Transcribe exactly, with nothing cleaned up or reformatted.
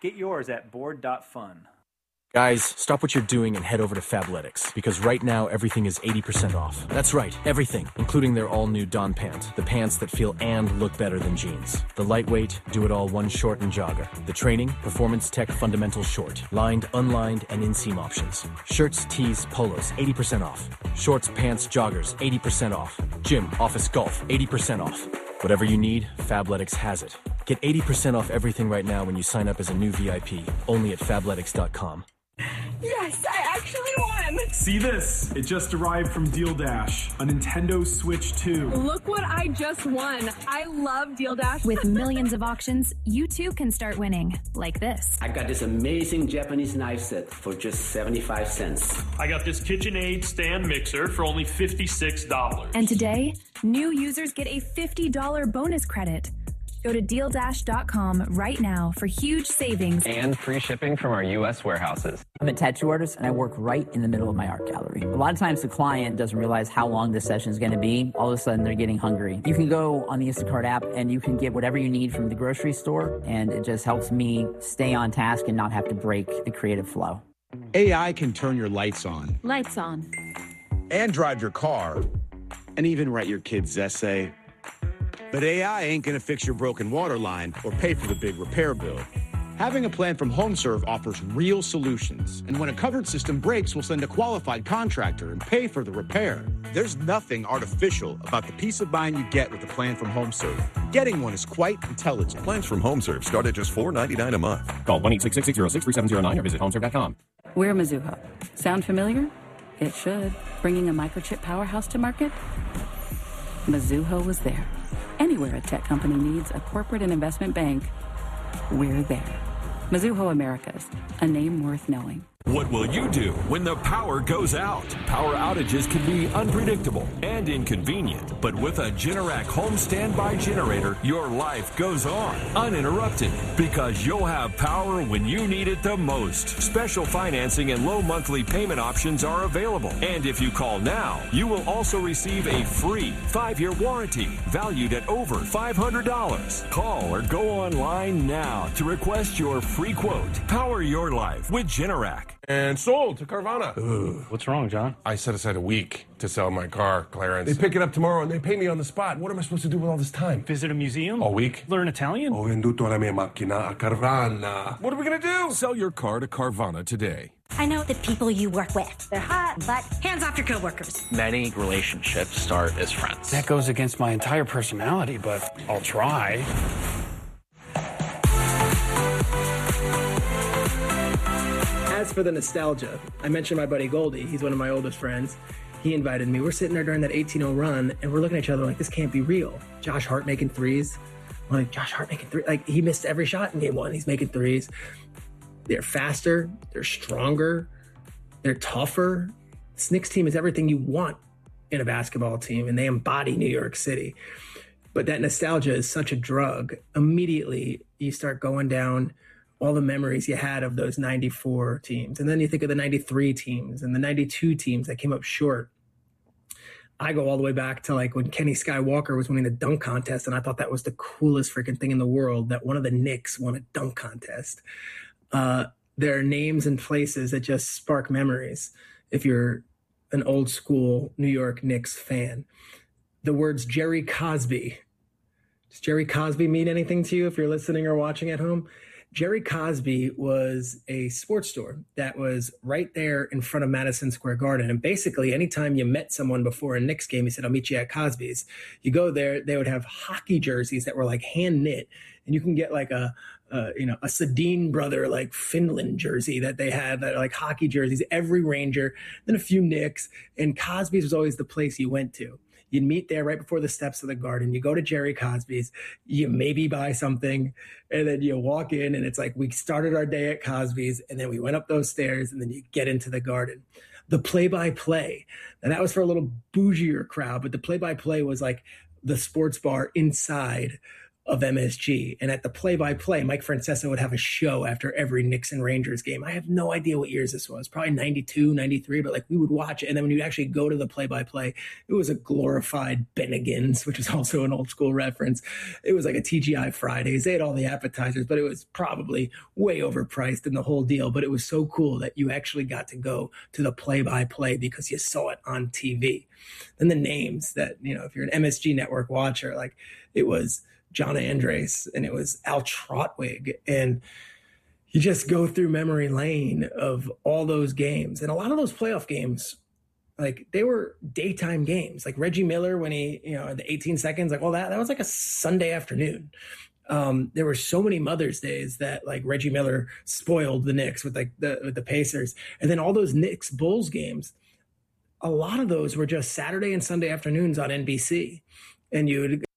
Get yours at board dot fun. Guys, stop what you're doing and head over to Fabletics, because right now everything is eighty percent off. That's right, everything, including their all-new Dawn pant, the pants that feel and look better than jeans. The lightweight, do-it-all one short and jogger. The training, performance tech fundamental short, lined, unlined, and inseam options. Shirts, tees, polos, eighty percent off. Shorts, pants, joggers, eighty percent off. Gym, office, golf, eighty percent off. Whatever you need, Fabletics has it. Get eighty percent off everything right now when you sign up as a new V I P, only at fabletics dot com. Yes, I actually won! See this? It just arrived from Deal Dash, a Nintendo Switch two. Look what I just won. I love Deal Dash. With millions of auctions, you too can start winning, like this. I got this amazing Japanese knife set for just seventy-five cents. I got this KitchenAid stand mixer for only fifty-six dollars. And today, new users get a fifty dollars bonus credit. Go to deal dash dot com right now for huge savings and free shipping from our U S warehouses. I'm a tattoo artist and I work right in the middle of my art gallery. A lot of times the client doesn't realize how long this session is going to be. All of a sudden they're getting hungry. You can go on the Instacart app and you can get whatever you need from the grocery store, and it just helps me stay on task and not have to break the creative flow. A I can turn your lights on. Lights on. And drive your car. And even write your kid's essay. But A I ain't gonna fix your broken water line or pay for the big repair bill. Having a plan from HomeServe offers real solutions. And when a covered system breaks, we'll send a qualified contractor and pay for the repair. There's nothing artificial about the peace of mind you get with a plan from HomeServe. Getting one is quite intelligent. Plans from HomeServe start at just four ninety-nine a month. Call one eight six six, six zero six, three seven zero nine or visit homeserve dot com. We're Mizuho. Sound familiar? It should. Bringing a microchip powerhouse to market? Mizuho was there. Anywhere a tech company needs a corporate and investment bank, we're there. Mizuho Americas, a name worth knowing. What will you do when the power goes out? Power outages can be unpredictable and inconvenient, but with a Generac home standby generator, your life goes on uninterrupted because you'll have power when you need it the most. Special financing and low monthly payment options are available. And if you call now, you will also receive a free five-year warranty valued at over five hundred dollars. Call or go online now to request your free quote. Power your life with Generac. And sold to Carvana. Ugh. What's wrong, John? I set aside a week to sell my car, Clarence. They pick it up tomorrow and they pay me on the spot. What am I supposed to do with all this time? Visit a museum? All week? Learn Italian? Ho venduto la mia macchina a Carvana. What are we going to do? Sell your car to Carvana today. I know the people you work with. They're hot, but hands off your coworkers. Many relationships start as friends. That goes against my entire personality, but I'll try. As for the nostalgia, I mentioned my buddy Goldie. He's one of my oldest friends. He invited me. We're sitting there during that eighteen oh run, and we're looking at each other like, this can't be real. Josh Hart making threes. I'm like, Josh Hart making threes? Like, he missed every shot in game one. He's making threes. They're faster. They're stronger. They're tougher. This Knicks team is everything you want in a basketball team, and they embody New York City. But that nostalgia is such a drug. Immediately, you start going down all the memories you had of those ninety-four teams. And then you think of the ninety-three teams and the ninety-two teams that came up short. I go all the way back to like when Kenny Skywalker was winning the dunk contest, and I thought that was the coolest freaking thing in the world, that one of the Knicks won a dunk contest. Uh, there are names and places that just spark memories if you're an old school New York Knicks fan. The words Jerry Cosby. Does Jerry Cosby mean anything to you if you're listening or watching at home? Jerry Cosby was a sports store that was right there in front of Madison Square Garden. And basically, anytime you met someone before a Knicks game, he said, I'll meet you at Cosby's. You go there, they would have hockey jerseys that were like hand knit. And you can get like a, uh, you know, a Sedin brother, like Finland jersey that they had, that like hockey jerseys, every Ranger, then a few Knicks. And Cosby's was always the place you went to. You'd meet there right before the steps of the garden. You go to Jerry Cosby's, you maybe buy something, and then you walk in, and it's like we started our day at Cosby's, and then we went up those stairs, and then you get into the garden. The play-by-play, and that was for a little bougier crowd, but the play-by-play was like the sports bar inside of M S G. And at the play-by-play, Mike Francesa would have a show after every Knicks and Rangers game. I have no idea what years this was, probably ninety-two, ninety-three, but like we would watch it. And then when you actually go to the play-by-play, it was a glorified Bennigan's, which is also an old school reference. It was like a T G I Fridays. They had all the appetizers, but it was probably way overpriced in the whole deal. But it was so cool that you actually got to go to the play-by-play because you saw it on T V. Then the names that, you know, if you're an M S G Network watcher, like it was John Andres, and it was Al Trotwig, and you just go through memory lane of all those games. And a lot of those playoff games, like they were daytime games, like Reggie Miller, when he, you know, the eighteen seconds, like, well, that, that was like a Sunday afternoon. Um, there were so many Mother's Days that like Reggie Miller spoiled the Knicks with like the, with the Pacers. And then all those Knicks Bulls games, a lot of those were just Saturday and Sunday afternoons on N B C. And you would